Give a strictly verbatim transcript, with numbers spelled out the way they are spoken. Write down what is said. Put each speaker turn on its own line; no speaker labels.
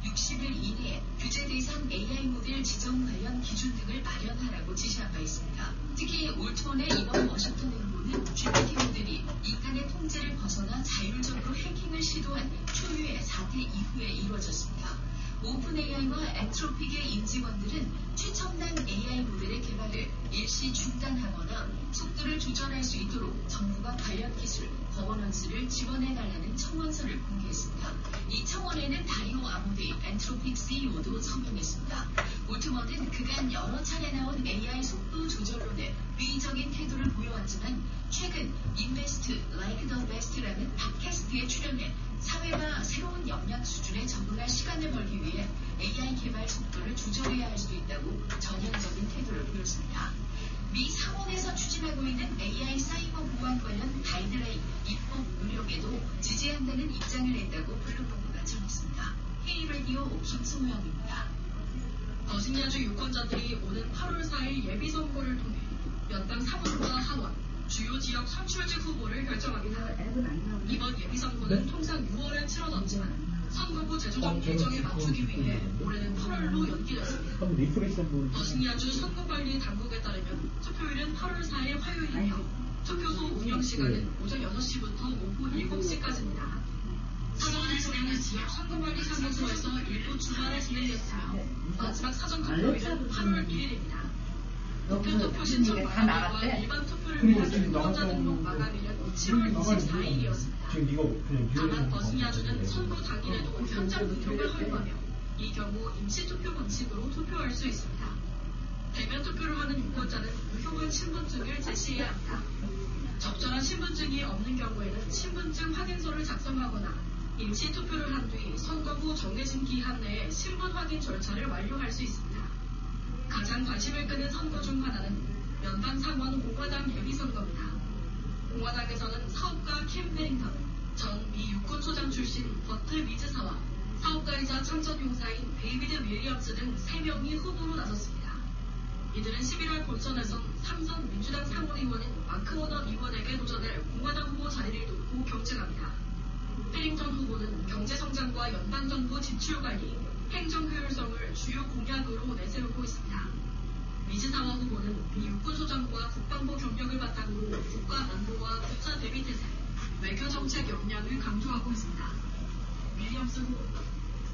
육십 일 이내에 규제 대상 에이아이 모델 지정 관련 기준 등을 마련하라고 지시한 바 있습니다. 특히 올 초에 이번 워싱턴 행보는 지피티 모델이 인간의 통제를 벗어나 자율적으로 해킹을 시도한 초유의 사태 이후에 이루어졌습니다. 오픈 에이아이와 엔트로픽의 임직원들은 최첨단 에이아이 모델의 개발을 일시 중단하거나 속도를 조절할 수 있도록 정부가 관련 기술, 거버넌스를 지원해달라는 청원서를 공개했습니다. 이 청원에는 다리오 아모디 엔트로픽 씨이오도 서명했습니다. 올트먼은 그간 여러 차례 나온 에이아이 속도 조절론에 위의적인 태도를 보여왔지만 최근 인베스트 라이크 더 베스트라는 팟캐스트에 출연해 사회가 새로운 역량 수준에 적응할 시간을 벌기 위해 에이아이 개발 속도를 조절해야 할 수 있다고 전향적인 태도를 보였습니다. 미 상원에서 추진하고 있는 에이아이 사이버 보안 관련 가이드라인 입법 노력에도 지지한다는 입장을 냈다고 블룸버그가 전했습니다. K라디오 김승우영입니다.
버지니아주 유권자들이 오는 팔월 사일 예비선거를 통해 연방 상원과 하원, 주요 지역 선출직 후보를 결정합니다. 이번 예비선거는 통상 유월에 치러졌지만 선거구 제도적 일정에 맞추기 위해 올해는 팔월로 연기됐습니다. 버지니아주 선거관리 당국에 따르면 투표일은 팔월 사일 화요일이며 투표소 운영시간은 오전 여섯 시부터 오후 일곱 시까지입니다. 사전을 진행한 지역 선거관리 사무소에서 일부 주말에 진행됐으며 마지막 사전 투표일은 팔월 일일입니다. 우편 투표 신청 마감일과 일반 투표를 위한 유권자 등록 마감일은 칠월 이십사일이었습니다. 다만 버지니아주는 선거 당일에도 현장 등록을 허용하며 이 경우 임시투표 방식으로 투표할 수 있습니다. 대면 투표를 하는 유권자는 유효한 신분증을 제시해야 합니다. 적절한 신분증이 없는 경우에는 신분증 확인서를 작성하거나 임시투표를 한 뒤 선거구 정해진 기한 내에 신분 확인 절차를 완료할 수 있습니다. 가장 관심을 끄는 선거 중 하나는 연방 상원 공화당 예비선거입니다. 공화당에서는 사업가 캠 베링턴, 전 미 육군소장 출신 버트 미즈사와 사업가이자 참전용사인 데이비드 윌리엄스 등 세 명이 후보로 나섰습니다. 이들은 십일월 본선에선 삼선 민주당 상원의원인 마크 워너 의원에게 도전할 공화당 후보 자리를 놓고 경쟁합니다. 베링턴 후보는 경제성장과 연방정부 지출관리, 행정효율성을 주요 공약으로 내세우고 있습니다.